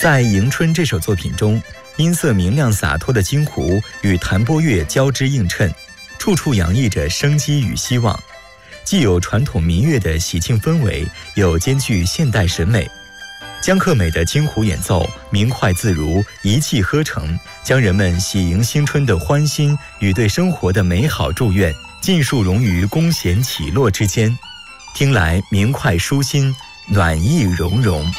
在《迎春》这首作品中，音色明亮洒脱的京胡与弹拨乐交织映衬，处处洋溢着生机与希望，既有传统民乐的喜庆氛围，又兼具现代审美。江克美的京胡演奏明快自如，一气呵成，将人们喜迎新春的欢欣与对生活的美好祝愿尽数融于弓弦起落之间，听来明快舒心，暖意融融。